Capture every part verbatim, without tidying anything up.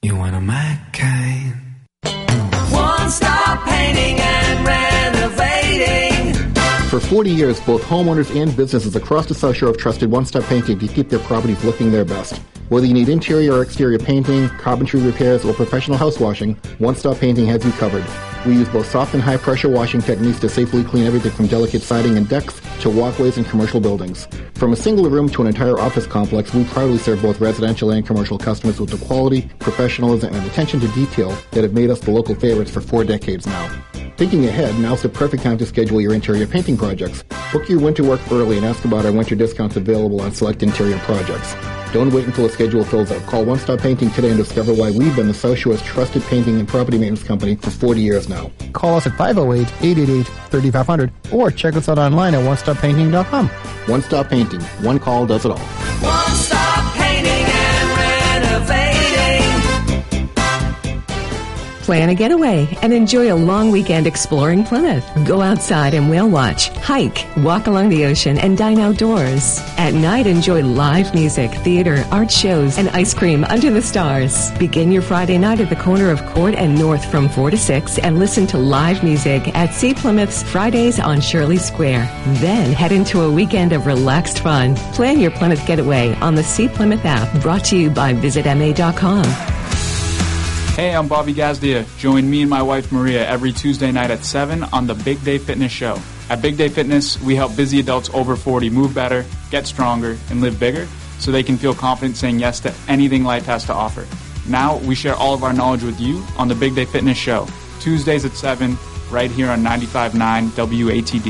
You want a my kind. One Stop Painting and Renovating. For forty years, both homeowners and businesses across the South Shore have trusted One Stop Painting to keep their properties looking their best. Whether you need interior or exterior painting, carpentry repairs, or professional house washing, One Stop Painting has you covered. We use both soft and high-pressure washing techniques to safely clean everything from delicate siding and decks to walkways and commercial buildings. From a single room to an entire office complex, we proudly serve both residential and commercial customers with the quality, professionalism, and attention to detail that have made us the local favorites for four decades now. Thinking ahead, now's the perfect time to schedule your interior painting projects. Book your winter work early and ask about our winter discounts available on select interior projects. Don't wait until a schedule fills up. Call One Stop Painting today and discover why we've been the South Shore's trusted painting and property maintenance company for forty years now. Call us at five oh eight, eight eight eight, three five zero zero or check us out online at one stop painting dot com. One Stop Painting. One call does it all. One Stop Painting and Renovating. Plan a getaway and enjoy a long weekend exploring Plymouth. Go outside and whale watch, hike, walk along the ocean, and dine outdoors. At night, enjoy live music, theater, art shows, and ice cream under the stars. Begin your Friday night at the corner of Court and North from four to six and listen to live music at Sea Plymouth's Fridays on Shirley Square. Then head into a weekend of relaxed fun. Plan your Plymouth getaway on the Sea Plymouth app, brought to you by visit M A dot com. Hey, I'm Bobby Gazdia. Join me and my wife Maria every Tuesday night at seven on the Big Day Fitness Show. At Big Day Fitness, we help busy adults over forty move better, get stronger, and live bigger so they can feel confident saying yes to anything life has to offer. Now, we share all of our knowledge with you on the Big Day Fitness Show, Tuesdays at seven, right here on ninety-five point nine W A T D.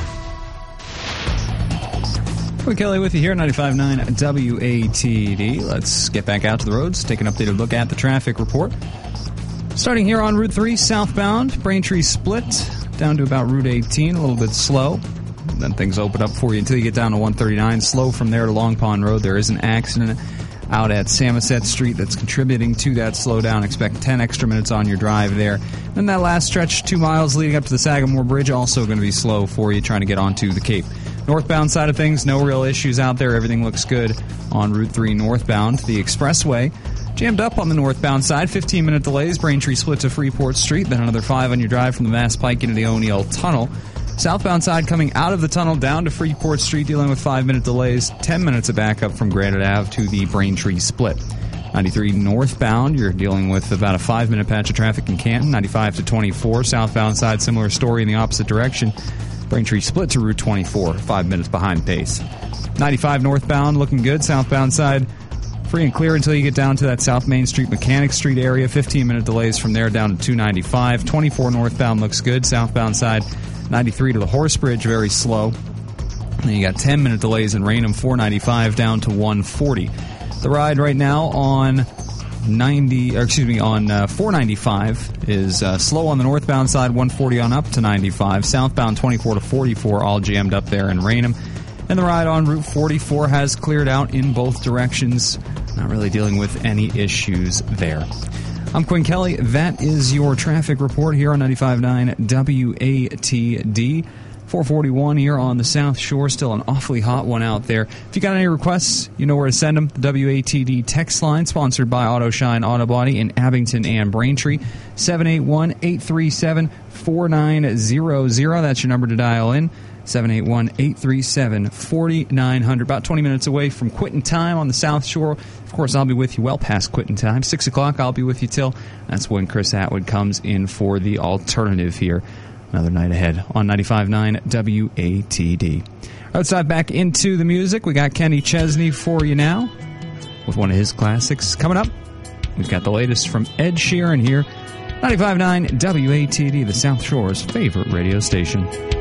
We're Kelly with you here at ninety-five point nine W A T D. Let's get back out to the roads, take an updated look at the traffic report. Starting here on Route three, southbound, Braintree split, down to about Route eighteen, a little bit slow. Then things open up for you until you get down to one thirty-nine. Slow from there to Long Pond Road. There is an accident out at Samoset Street that's contributing to that slowdown. Expect ten extra minutes on your drive there. Then that last stretch, two miles leading up to the Sagamore Bridge, also going to be slow for you trying to get onto the Cape. Northbound side of things, no real issues out there. Everything looks good on Route three northbound. The expressway jammed up on the northbound side. fifteen-minute delays. Braintree split to Freeport Street. Then another five on your drive from the Mass Pike into the O'Neill Tunnel. Southbound side coming out of the tunnel down to Freeport Street, dealing with five-minute delays. ten minutes of backup from Granite Ave to the Braintree split. ninety-three northbound, you're dealing with about a five-minute patch of traffic in Canton. ninety-five to twenty-four. Southbound side, similar story in the opposite direction. Braintree split to Route twenty-four, five minutes behind pace. ninety-five northbound, looking good. Southbound side, free and clear until you get down to that South Main Street, Mechanic Street area. fifteen-minute delays from there down to two ninety-five. twenty-four northbound looks good. Southbound side, ninety-three to the Horse Bridge, very slow. Then you got ten-minute delays in Raynham, four ninety-five down to one forty. The ride right now on ninety, or excuse me, on uh, four ninety-five is uh, slow on the northbound side, one forty on up to ninety-five. Southbound twenty-four to forty-four, all jammed up there in Raynham. And the ride on Route forty-four has cleared out in both directions. Not really dealing with any issues there. I'm Quinn Kelly. That is your traffic report here on ninety-five point nine W A T D. four forty-one here on the South Shore. Still an awfully hot one out there. If you got any requests, you know where to send them. The W A T D text line, sponsored by Auto Shine Auto Body in Abington and Braintree. seven eight one, eight three seven, four nine zero zero. That's your number to dial in. seven eight one, eight three seven, four nine zero zero. About twenty minutes away from quitting time on the South Shore. Of course, I'll be with you well past quitting time. six o'clock, I'll be with you till. That's when Chris Atwood comes in for the alternative here. Another night ahead on ninety-five point nine W A T D. Let's dive back into the music. We got Kenny Chesney for you now with one of his classics. Coming up, we've got the latest from Ed Sheeran here. ninety-five point nine W A T D, the South Shore's favorite radio station.